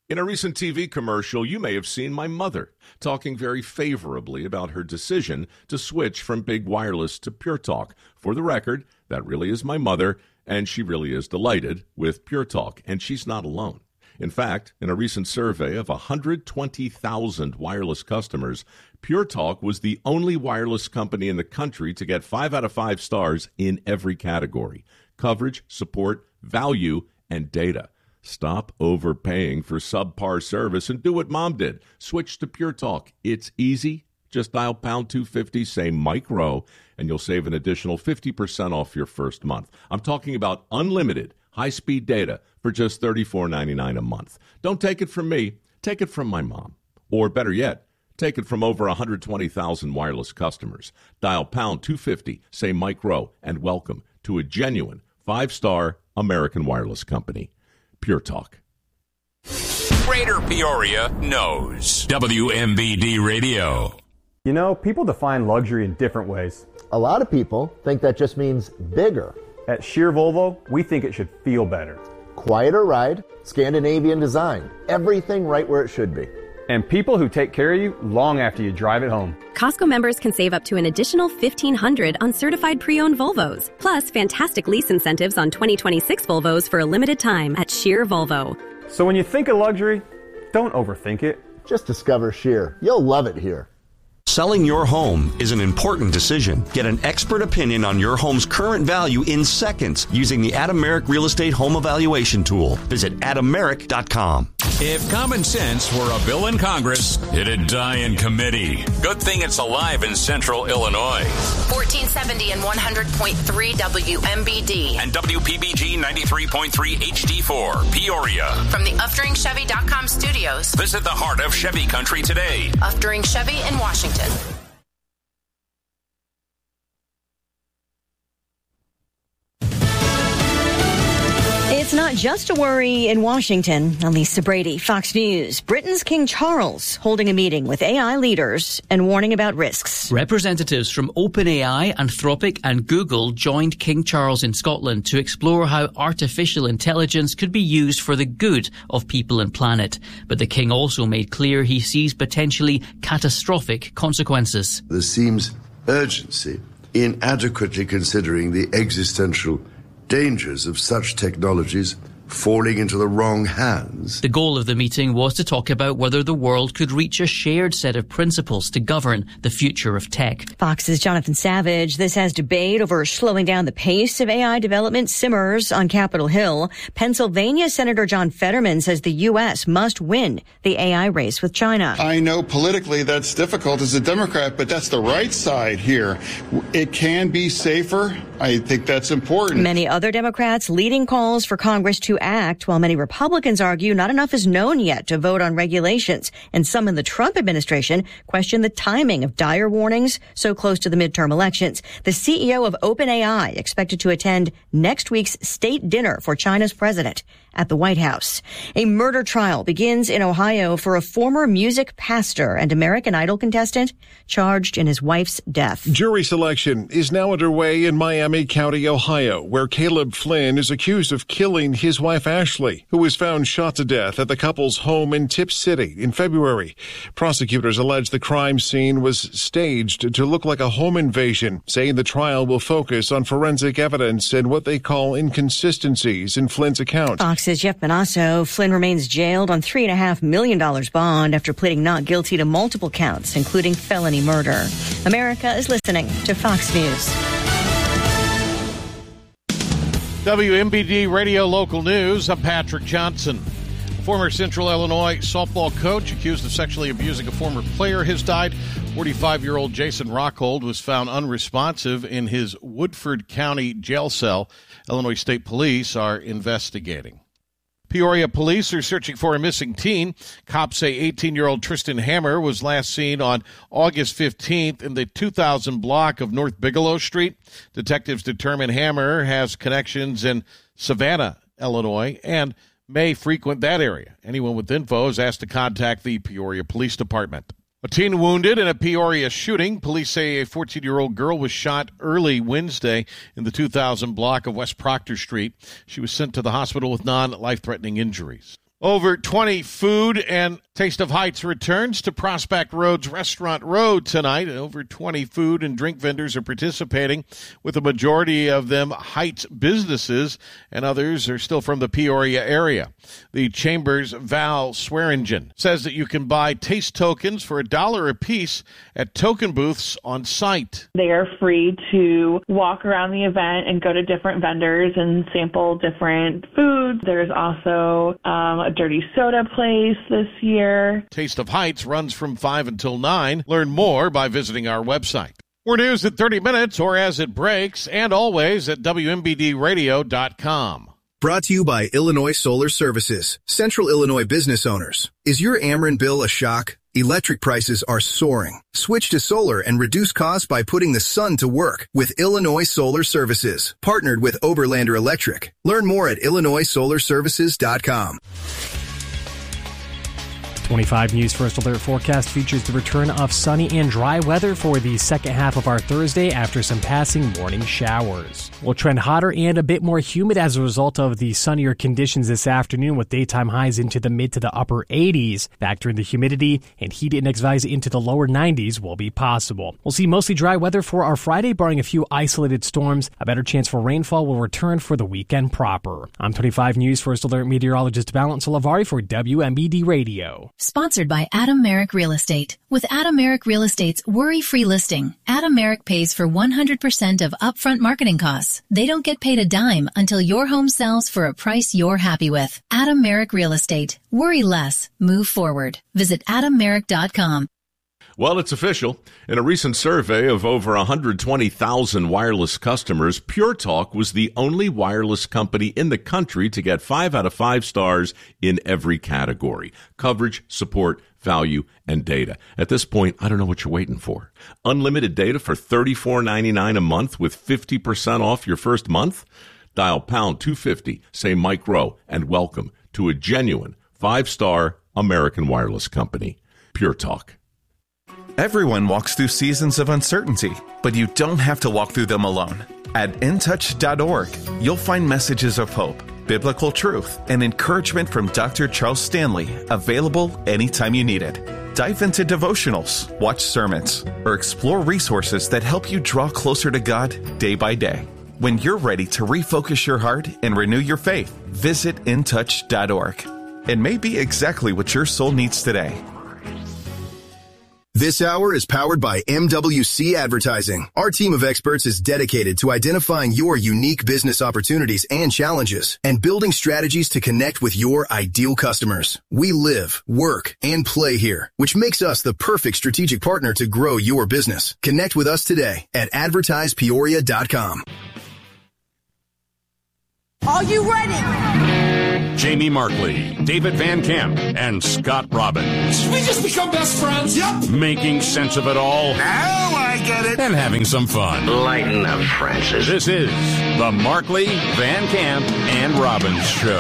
In a recent TV commercial, you may have seen my mother talking very favorably about her decision to switch from big wireless to Pure Talk. For the record, that really is my mother, and she really is delighted with Pure Talk, and she's not alone. In fact, in a recent survey of 120,000 wireless customers, Pure Talk was the only wireless company in the country to get 5 out of 5 stars in every category: coverage, support, value, and data. Stop overpaying for subpar service and do what Mom did. Switch to Pure Talk. It's easy. Just dial pound 250, say Mike Rowe, and you'll save an additional 50% off your first month. I'm talking about unlimited high-speed data for just $34.99 a month. Don't take it from me. Take it from my mom. Or better yet, take it from over 120,000 wireless customers. Dial pound 250, say Mike Rowe, and welcome to a genuine 5-star American wireless company. Pure Talk. Greater Peoria knows. WMBD Radio. You know, people define luxury in different ways. A lot of people think that just means bigger. At Scheer Volvo, we think it should feel better. Quieter ride, Scandinavian design, everything right where it should be. And people who take care of you long after you drive it home. Costco members can save up to an additional $1,500 on certified pre-owned Volvos. Plus, fantastic lease incentives on 2026 Volvos for a limited time at Scheer Volvo. So when you think of luxury, don't overthink it. Just discover Scheer. You'll love it here. Selling your home is an important decision. Get an expert opinion on your home's current value in seconds using the Adameric Real Estate Home Evaluation Tool. Visit adameric.com. If common sense were a bill in Congress, it'd die in committee. Good thing it's alive in central Illinois. 1470 and 100.3 WMBD. And WPBG 93.3 HD4, Peoria. From the UfteringChevy.com studios. Visit the heart of Chevy country today. Uftering Chevy in Washington. It's not just a worry in Washington. Lisa Brady, Fox News. Britain's King Charles holding a meeting with AI leaders and warning about risks. Representatives from OpenAI, Anthropic and Google joined King Charles in Scotland to explore how artificial intelligence could be used for the good of people and planet. But the King also made clear he sees potentially catastrophic consequences. There seems urgency in adequately considering the existential dangers of such technologies falling into the wrong hands. The goal of the meeting was to talk about whether the world could reach a shared set of principles to govern the future of tech. Fox's Jonathan Savage. This has debate over slowing down the pace of AI development simmers on Capitol Hill. Pennsylvania Senator John Fetterman says the U.S. must win the AI race with China. I know politically that's difficult as a Democrat, but that's the right side here. It can be safer. I think that's important. Many other Democrats leading calls for Congress to act, while many Republicans argue not enough is known yet to vote on regulations. And some in the Trump administration question the timing of dire warnings so close to the midterm elections. The CEO of OpenAI expected to attend next week's state dinner for China's president at the White House. A murder trial begins in Ohio for a former music pastor and American Idol contestant charged in his wife's death. Jury selection is now underway in Miami County, Ohio, where Caleb Flynn is accused of killing his wife Ashley, who was found shot to death at the couple's home in Tip City in February. Prosecutors allege the crime scene was staged to look like a home invasion, saying the trial will focus on forensic evidence and what they call inconsistencies in Flynn's account. Fox's Jeff Manasso. Flynn remains jailed on $3.5 million bond after pleading not guilty to multiple counts, including felony murder. America is listening to Fox News. WMBD Radio Local News. I'm Patrick Johnson. Former Central Illinois softball coach accused of sexually abusing a former player has died. 45-year-old Jason Rockhold was found unresponsive in his Woodford County jail cell. Illinois State Police are investigating. Peoria police are searching for a missing teen. Cops say 18-year-old Tristan Hammer was last seen on August 15th in the 2000 block of North Bigelow Street. Detectives determine Hammer has connections in Savannah, Illinois, and may frequent that area. Anyone with info is asked to contact the Peoria Police Department. A teen wounded in a Peoria shooting. Police say a 14-year-old girl was shot early Wednesday in the 2000 block of West Proctor Street. She was sent to the hospital with non-life-threatening injuries. Over 20 food and Taste of Heights returns to Prospect Road's Restaurant Road tonight. Over 20 food and drink vendors are participating, with a majority of them Heights businesses, and others are still from the Peoria area. The Chamber's Val Swearingen says that you can buy taste tokens for $1 a piece at token booths on site. They are free to walk around the event and go to different vendors and sample different foods. There's also a dirty soda place this year. Taste of Heights runs from 5 until 9. Learn more by visiting our website. More news at 30 minutes or as it breaks, and always at WMBDradio.com. Brought to you by Illinois Solar Services. Central Illinois business owners. Is your Ameren bill a shock? Electric prices are soaring. Switch to solar and reduce costs by putting the sun to work with Illinois Solar Services. Partnered with Oberlander Electric. Learn more at IllinoisSolarServices.com. 25 News First Alert forecast features the return of sunny and dry weather for the second half of our Thursday after some passing morning showers. We'll trend hotter and a bit more humid as a result of the sunnier conditions this afternoon, with daytime highs into the mid to the upper 80s. Factor in the humidity, and heat index values into the lower 90s will be possible. We'll see mostly dry weather for our Friday, barring a few isolated storms. A better chance for rainfall will return for the weekend proper. I'm 25 News First Alert meteorologist Valence Olavari for WMBD Radio. Sponsored by Adam Merrick Real Estate. With Adam Merrick Real Estate's worry-free listing, Adam Merrick pays for 100% of upfront marketing costs. They don't get paid a dime until your home sells for a price you're happy with. Adam Merrick Real Estate. Worry less. Move forward. Visit AdamMerrick.com. Well, it's official. In a recent survey of over 120,000 wireless customers, Pure Talk was the only wireless company in the country to get 5 out of 5 stars in every category: coverage, support, value, and data. At this point, I don't know what you're waiting for. Unlimited data for $34.99 a month with 50% off your first month? Dial pound 250, say Mike Rowe, and welcome to a genuine 5-star American wireless company. Pure Talk. Everyone walks through seasons of uncertainty, but you don't have to walk through them alone. At intouch.org, you'll find messages of hope, biblical truth, and encouragement from Dr. Charles Stanley, available anytime you need it. Dive into devotionals, watch sermons, or explore resources that help you draw closer to God day by day. When you're ready to refocus your heart and renew your faith, visit intouch.org. It may be exactly what your soul needs today. This hour is powered by MWC Advertising. Our team of experts is dedicated to identifying your unique business opportunities and challenges and building strategies to connect with your ideal customers. We live, work, and play here, which makes us the perfect strategic partner to grow your business. Connect with us today at advertisepeoria.com. Are you ready? Jamie Markley, David Van Camp, and Scott Robbins. Should we just become best friends? Yep. Making sense of it all. Now I get it. And having some fun. Lighten up, Francis. This is the Markley, Van Camp, and Robbins Show.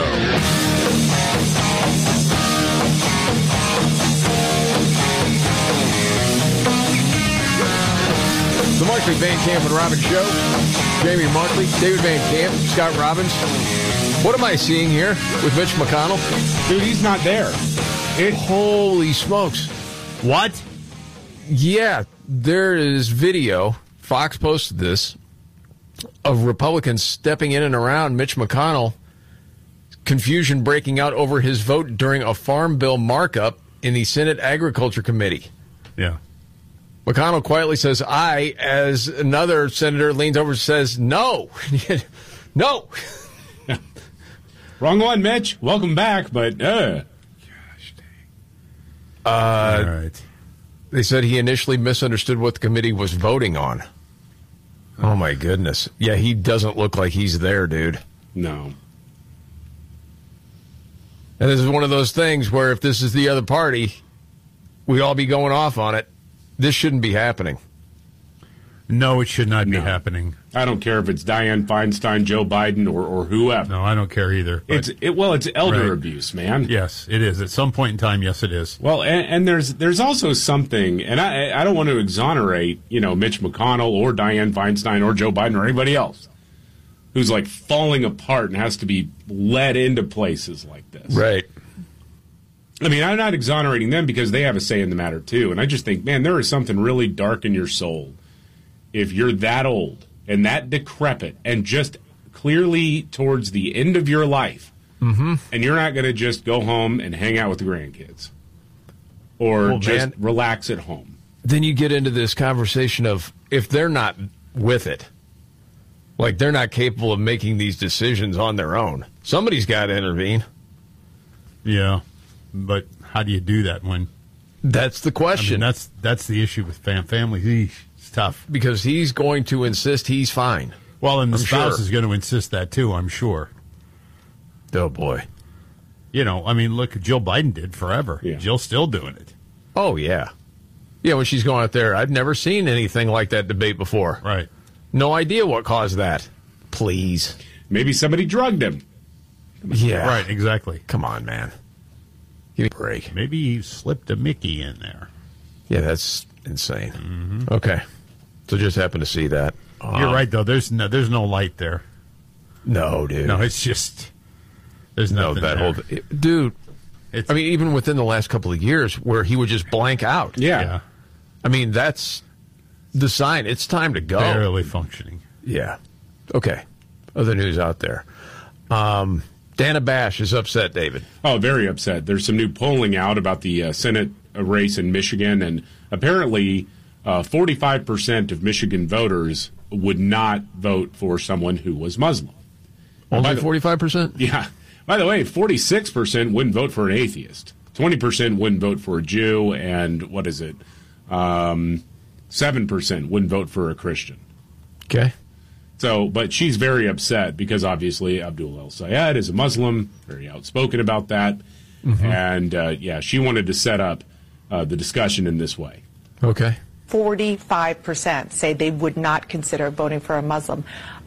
The Markley, Van Camp, and Robbins Show. Jamie Markley, David Van Camp, Scott Robbins. What am I seeing here with Mitch McConnell? Dude, he's not there. Holy smokes. What? Yeah, there is video. Fox posted this of Republicans stepping in and around Mitch McConnell. Confusion breaking out over his vote during a farm bill markup in the Senate Agriculture Committee. Yeah. McConnell quietly says, aye, as another senator leans over and says, no. No. Wrong one, Mitch. Welcome back, but, Gosh dang. All right. They said he initially misunderstood what the committee was voting on. Oh, my goodness. Yeah, he doesn't look like he's there, dude. No. And this is one of those things where if this is the other party, we'd all be going off on it. This shouldn't be happening. No, it should not be happening. I don't care if it's Dianne Feinstein, Joe Biden, or whoever. No, I don't care either. It's elder abuse, man. Yes, it is. At some point in time, yes, it is. Well, and there's also something, and I don't want to exonerate, Mitch McConnell or Dianne Feinstein or Joe Biden or anybody else who's like falling apart and has to be led into places like this. Right. I mean, I'm not exonerating them because they have a say in the matter, too. And I just think, man, there is something really dark in your soul if you're that old and that decrepit and just clearly towards the end of your life, and you're not going to just go home and hang out with the grandkids or relax at home. Then you get into this conversation of if they're not with it, like they're not capable of making these decisions on their own, somebody's got to intervene. Yeah. But how do you do that when? That's the question. I mean, that's the issue with families. It's tough. Because he's going to insist he's fine. Well, and the spouse is going to insist that too, I'm sure. Oh, boy. You know, I mean, look, Jill Biden did forever. Yeah. Jill's still doing it. Oh, yeah. Yeah, when she's going out there, I've never seen anything like that debate before. Right. No idea what caused that. Please. Maybe somebody drugged him. Yeah. Right, exactly. Come on, man. Give me a break. Maybe you slipped a Mickey in there. Yeah, that's insane. Okay. So just happened to see that. You're right, though. There's no light there. No, dude. No, it's just there's nothing there. Dude, I mean, even within the last couple of years where he would just blank out. Yeah. I mean, that's the sign. It's time to go. Barely functioning. Yeah. Okay. Other news out there. Dana Bash is upset, David. Oh, very upset. There's some new polling out about the Senate race in Michigan, and apparently 45% of Michigan voters would not vote for someone who was Muslim. Only 45%? Yeah. By the way, 46% wouldn't vote for an atheist. 20% wouldn't vote for a Jew, and 7% wouldn't vote for a Christian. Okay. So, but she's very upset because obviously Abdul El-Sayed is a Muslim, very outspoken about that. And, she wanted to set up the discussion in this way. Okay. 45% say they would not consider voting for a Muslim.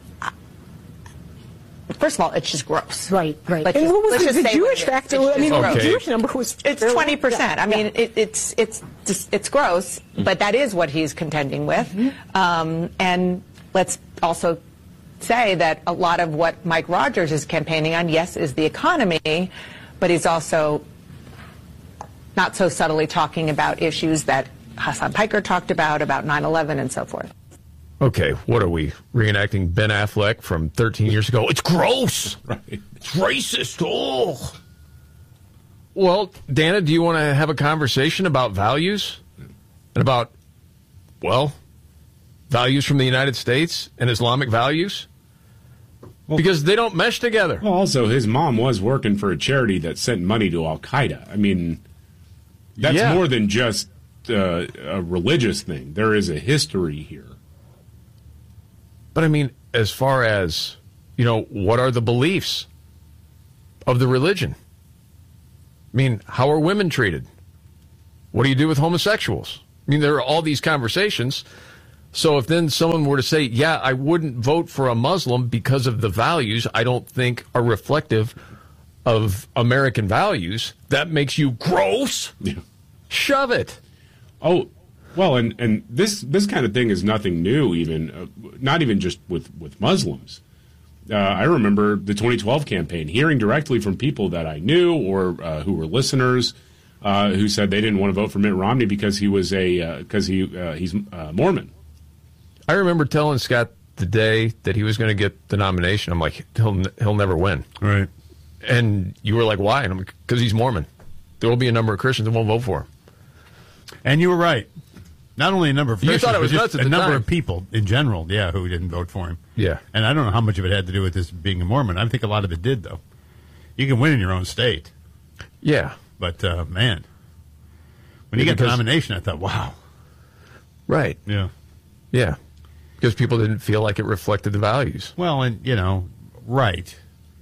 First of all, it's just gross. Right. And what was the Jewish factor? I mean, the Jewish number was... It's 20%. I mean, it's gross, but that is what he's contending with. And let's also say that a lot of what Mike Rogers is campaigning on, yes, is the economy, but he's also not so subtly talking about issues that Hassan Piker talked about 9/11 and so forth. Okay, what are we, reenacting Ben Affleck from 13 years ago? It's gross! Right. It's racist! Oh! Well, Dana, do you want to have a conversation about values? And about, values from the United States and Islamic values? Because they don't mesh together. Well, also, his mom was working for a charity that sent money to Al-Qaeda. I mean, that's more than just a religious thing. There is a history here. But, I mean, as far as, what are the beliefs of the religion? I mean, how are women treated? What do you do with homosexuals? I mean, there are all these conversations. So if then someone were to say, yeah, I wouldn't vote for a Muslim because of the values I don't think are reflective of American values, that makes you gross? Yeah. Shove it. Oh, well, and this kind of thing is nothing new, even not even just with Muslims. I remember the 2012 campaign, hearing directly from people that I knew or who were listeners who said they didn't want to vote for Mitt Romney because he's Mormon. I remember telling Scott the day that he was going to get the nomination, I'm like, he'll never win. Right. And you were like, why? And I'm like, because he's Mormon. There will be a number of Christians that won't vote for him. And you were right. Not only a number of Christians, thought it was but nuts just at a the number time. of people in general, who didn't vote for him. Yeah. And I don't know how much of it had to do with this being a Mormon. I think a lot of it did, though. You can win in your own state. Yeah. But, man, when you got the nomination, I thought, wow. Right. Yeah. Yeah. Because people didn't feel like it reflected the values. Well, and, right.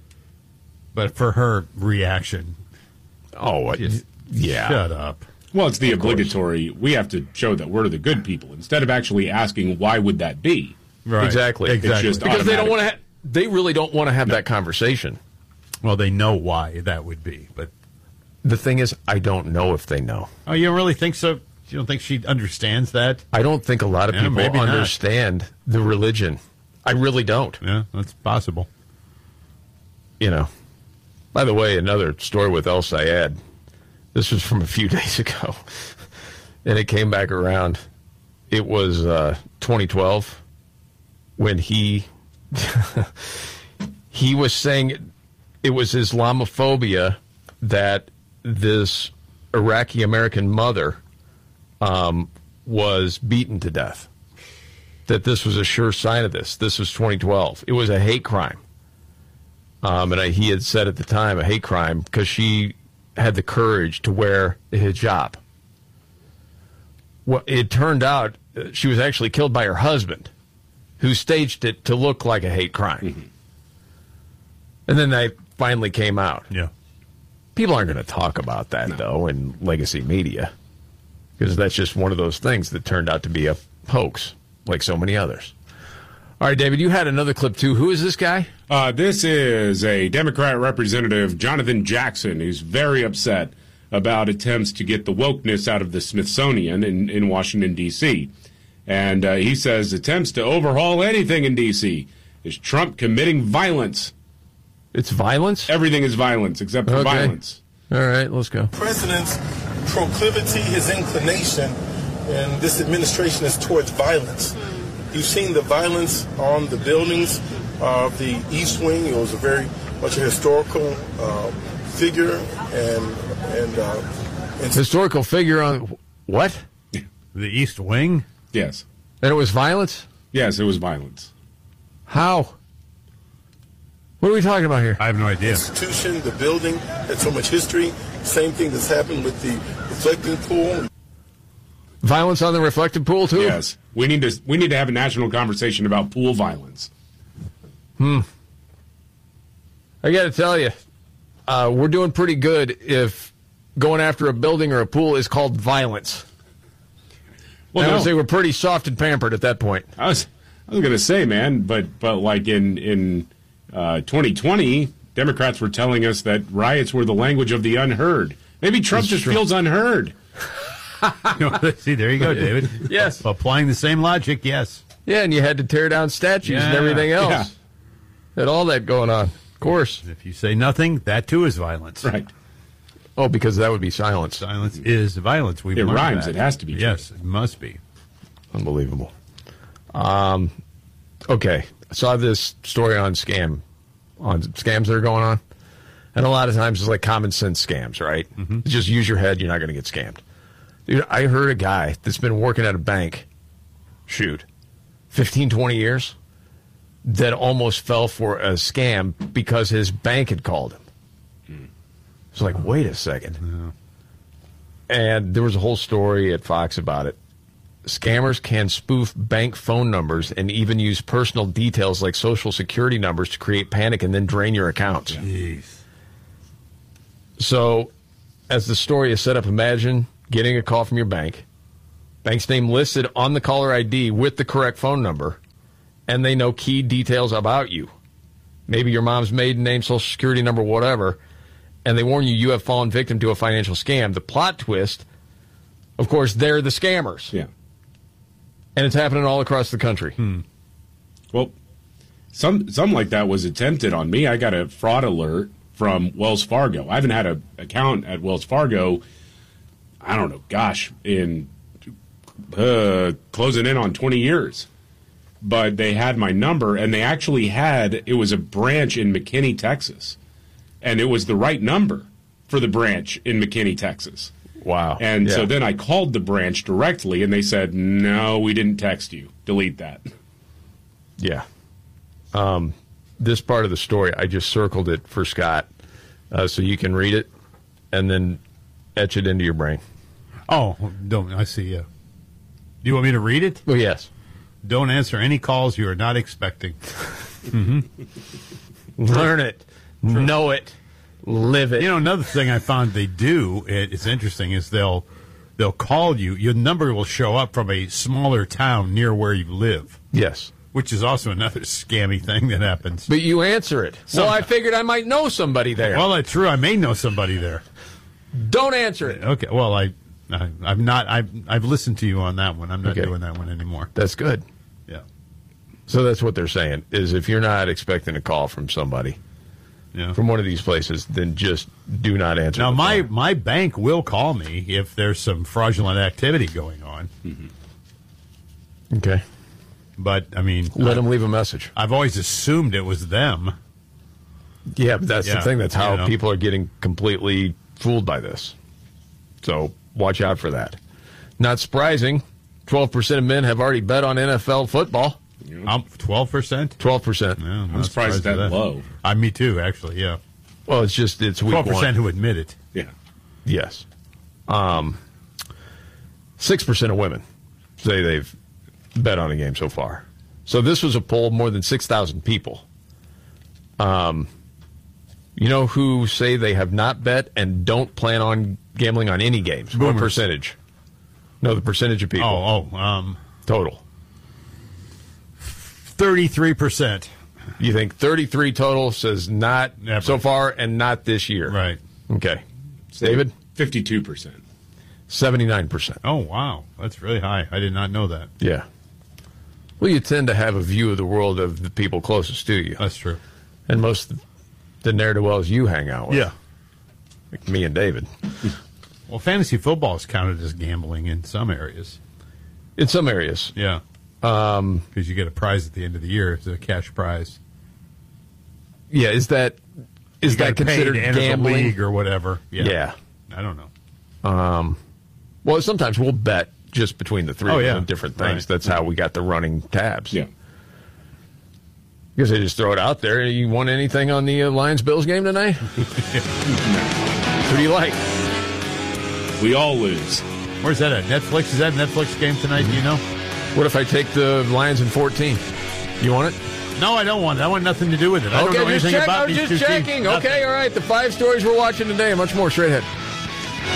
But for her reaction. Oh, yeah. Shut up. Well, it's the obligatory, we have to show that we're the good people, instead of actually asking, why would that be? Right. Exactly. It's just because automatic. they don't want to. They really don't want to have that conversation. Well, they know why that would be, but the thing is, I don't know if they know. Oh, you don't really think so? You don't think she understands that? I don't think a lot of people understand the religion. I really don't. Yeah, that's possible. By the way, another story with El-Sayed. This was from a few days ago, and it came back around. It was 2012 when he was saying it was Islamophobia that this Iraqi-American mother was beaten to death. That this was a sure sign of this. This was 2012. It was a hate crime. And he had said at the time a hate crime because she had the courage to wear a hijab. Well, it turned out she was actually killed by her husband, who staged it to look like a hate crime. Mm-hmm. And then they finally came out. Yeah. People aren't going to talk about that, though, in legacy media, because that's just one of those things that turned out to be a hoax, like so many others. All right, David, you had another clip, too. Who is this guy? This is a Democrat representative, Jonathan Jackson, who's very upset about attempts to get the wokeness out of the Smithsonian in Washington, D.C. And he says attempts to overhaul anything in D.C. is Trump committing violence. It's violence? Everything is violence except for violence. All right, let's go. President's proclivity, his inclination, and this administration is towards violence. You've seen the violence on the buildings of the East Wing. It was a very much a historical figure and historical figure on what? The East Wing? Yes. And it was violence? Yes, it was violence. How? What are we talking about here? I have no idea. Institution, the building, had so much history. Same thing that's happened with the reflecting pool. Violence on the reflecting pool, too? Yes. We need to have a national conversation about pool violence. I got to tell you, we're doing pretty good if going after a building or a pool is called violence. Well, I would say we're pretty soft and pampered at that point. I was going to say, man, but like in 2020, Democrats were telling us that riots were the language of the unheard. Maybe Trump just feels unheard. See, there you go, David. Yes. Applying the same logic, yes. Yeah, and you had to tear down statues and everything else. Yeah. Had all that going on. Of course. If you say nothing, that too is violence. Right. Oh, because that would be silence. Silence is violence. It rhymes. That. It has to be. Yes, it must be. Unbelievable. Okay. I saw this story on scams that are going on. And a lot of times it's like common sense scams, right? Mm-hmm. Just use your head, you're not going to get scammed. Dude, I heard a guy that's been working at a bank, 15, 20 years, that almost fell for a scam because his bank had called him. It's like, wait a second. Yeah. And there was a whole story at Fox about it. Scammers can spoof bank phone numbers and even use personal details like social security numbers to create panic and then drain your accounts. Jeez. So, as the story is set up, imagine getting a call from your bank's name listed on the caller ID with the correct phone number, and they know key details about you. Maybe your mom's maiden name, social security number, whatever, and they warn you have fallen victim to a financial scam. The plot twist, of course, they're the scammers. Yeah. And it's happening all across the country. Well, some like that was attempted on me. I got a fraud alert from Wells Fargo. I haven't had an account at Wells Fargo, I don't know, in closing in on 20 years. But they had my number, and they actually it was a branch in McKinney, Texas. And it was the right number for the branch in McKinney, Texas. Wow. And so then I called the branch directly, and they said, no, we didn't text you. Delete that. Yeah. This part of the story, I just circled it for Scott so you can read it and then etch it into your brain. Oh, don't I see you. Do you want me to read it? Oh, yes. Don't answer any calls you are not expecting. Learn it. Know it. Live it. You know, another thing I found they do, it's interesting, is they'll call you. Your number will show up from a smaller town near where you live. Yes. Which is also another scammy thing that happens. But you answer it. So I figured I might know somebody there. Well, that's true. I may know somebody there. Don't answer it. Okay. Well, I've not. I've listened to you on that one. I'm not doing that one anymore. That's good. Yeah. So that's what they're saying, is if you're not expecting a call from somebody, from one of these places, then just do not answer. Now, my bank will call me if there's some fraudulent activity going on. Mm-hmm. Okay. But, I mean... Let them leave a message. I've always assumed it was them. Yeah, but that's the thing. That's how people are getting completely fooled by this. So watch out for that. Not surprising, 12% of men have already bet on NFL football. 12%? 12%. Yeah, I'm surprised that low. Me too, actually, yeah. Well, it's week 12% 1. who admit it. Yeah. Yes. 6% of women say they've bet on a game so far. So this was a poll of more than 6,000 people. You know who say they have not bet and don't plan on gambling on any games? Boomers. What percentage? No, the percentage of people. Total. 33%. You think 33 total says not so far and not this year? Right. Okay. David? 52%. 79%. Oh, wow. That's really high. I did not know that. Yeah. Well, you tend to have a view of the world of the people closest to you. That's true. And most of the ne'er-do-wells you hang out with. Yeah. Like me and David. Well, fantasy football is counted as gambling in some areas. In some areas. Yeah. Because you get a prize at the end of the year. It's a cash prize. Yeah, is that considered gambling? League or whatever? Yeah. I don't know. Well, sometimes we'll bet just between the three on different things. Right. That's how we got the running tabs. Yeah. Because they just throw it out there. You won anything on the Lions-Bills game tonight? Who do you like? We all lose. Where's that at? Netflix? Is that a Netflix game tonight? Do you know? What if I take the Lions in 14? You want it? No, I don't want it. I want nothing to do with it. I don't know anything about these two teams. Okay, all right. The 5 stories we're watching today and much more straight ahead.